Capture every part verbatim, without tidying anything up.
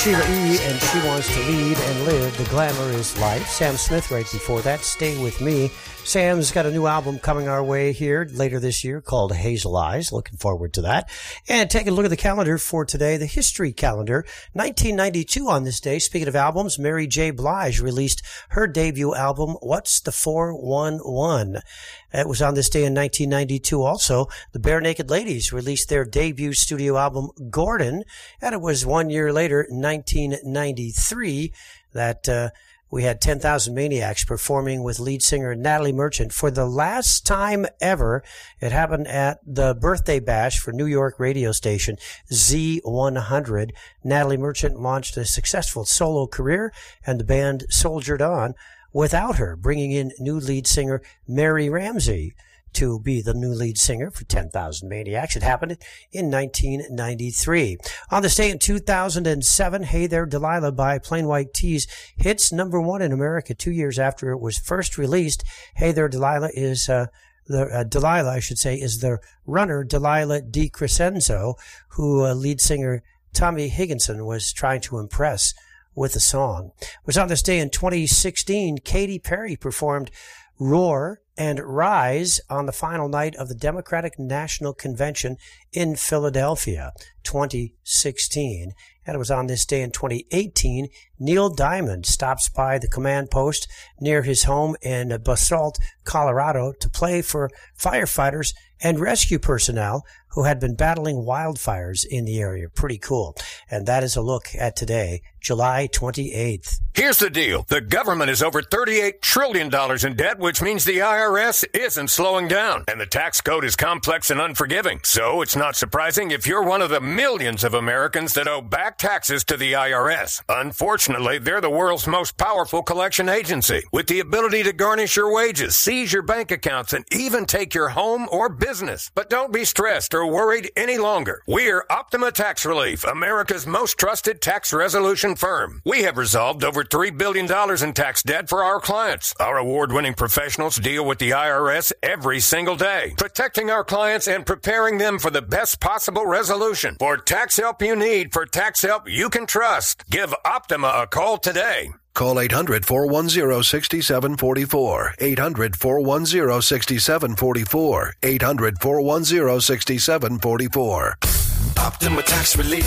Sheila E., and she wants to lead and live the glamorous life. Sam Smith right before that, Stay With Me. Sam's got a new album coming our way here later this year called Hazel Eyes. Looking forward to that. And take a look at the calendar for today, the history calendar. nineteen ninety-two on this day, speaking of albums, Mary J. Blige released her debut album, What's the four one one? It was on this day in nineteen ninety-two also. The Bare Naked Ladies released their debut studio album, Gordon. And it was one year later, nineteen ninety-three, that uh we had ten thousand Maniacs performing with lead singer Natalie Merchant for the last time ever. It happened at the birthday bash for New York radio station Z one hundred. Natalie Merchant launched a successful solo career, and the band soldiered on without her, bringing in new lead singer Mary Ramsey to be the new lead singer for ten thousand Maniacs. It happened in nineteen ninety-three. On this day in two thousand seven, Hey There Delilah by Plain White T's hits number one in America two years after it was first released. Hey There Delilah is, uh, the, uh, Delilah, I should say, is the runner Delilah DiCrescenzo, who uh, lead singer Tommy Higginson was trying to impress with the song. It was on this day in twenty sixteen, Katy Perry performed Roar and Rise on the final night of the Democratic National Convention in Philadelphia, twenty sixteen. And it was on this day in twenty eighteen, Neil Diamond stops by the command post near his home in Basalt, Colorado, to play for firefighters and rescue personnel who had been battling wildfires in the area. Pretty cool. And that is a look at today, July twenty-eighth. Here's the deal. The government is over thirty-eight trillion dollars in debt, which means the I R S isn't slowing down. And the tax code is complex and unforgiving. So it's not surprising if you're one of the millions of Americans that owe back taxes to the I R S. Unfortunately, they're the world's most powerful collection agency, with the ability to garnish your wages, seize your bank accounts, and even take your home or business. But don't be stressed or worried any longer. We're Optima Tax Relief, America's most trusted tax resolution firm. We have resolved over three billion dollars in tax debt for our clients. Our award-winning professionals deal with the I R S every single day, protecting our clients and preparing them for the best possible resolution. For tax help you need, for tax help you can trust, give Optima a call today. Call eight hundred, four one zero, six seven four four. eight hundred, four one zero, six seven four four. eight hundred, four one zero, six seven four four. Optima Tax Relief.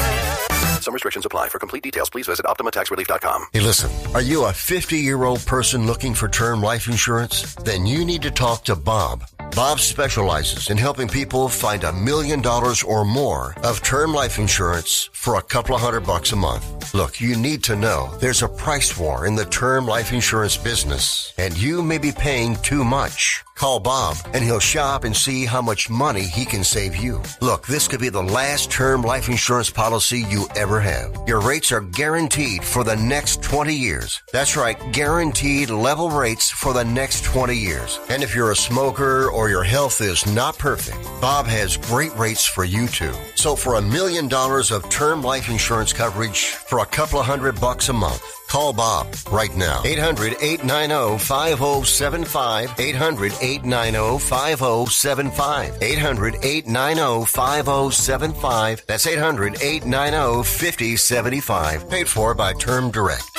Some restrictions apply. For complete details, please visit Optima Tax Relief dot com. Hey, listen, are you a fifty-year-old person looking for term life insurance? Then you need to talk to Bob. Bob specializes in helping people find a million dollars or more of term life insurance for a couple of hundred bucks a month. Look, you need to know there's a price war in the term life insurance business, and you may be paying too much. Call Bob, and he'll shop and see how much money he can save you. Look, this could be the last term life insurance policy you ever have. Your rates are guaranteed for the next twenty years. That's right, guaranteed level rates for the next twenty years. And if you're a smoker or your health is not perfect, Bob has great rates for you too. So for a million dollars of term life insurance coverage for a couple of hundred bucks a month, call Bob right now. eight hundred, eight nine zero, five zero seven five. eight hundred, eight nine zero, five zero seven five. eight hundred, eight nine zero, five zero seven five. That's eight hundred, eight nine zero, five zero seven five. Paid for by Term Direct.